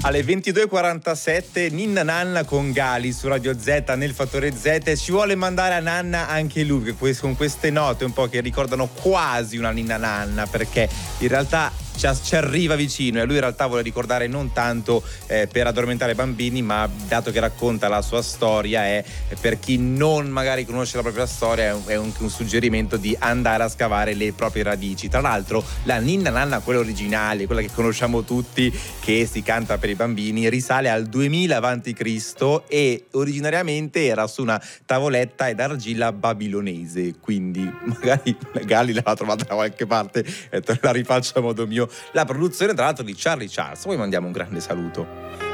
Alle 22:47 Ninna Nanna con Gali su Radio Z nel Fattore Z. Ci vuole mandare a Nanna anche lui con queste note un po' che ricordano quasi una Ninna Nanna, perché in realtà ci arriva vicino, e lui in realtà vuole ricordare non tanto per addormentare bambini, ma dato che racconta la sua storia, è per chi non magari conosce la propria storia, è un suggerimento di andare a scavare le proprie radici. Tra l'altro la Ninna Nanna, quella originale, quella che conosciamo tutti, che si canta per i bambini, risale al 2000 a.C. e originariamente era su una tavoletta d'argilla babilonese, quindi magari Gali l'aveva trovata da qualche parte e te la rifaccio a modo mio. La produzione tra l'altro di Charlie Charles. Poi mandiamo un grande saluto.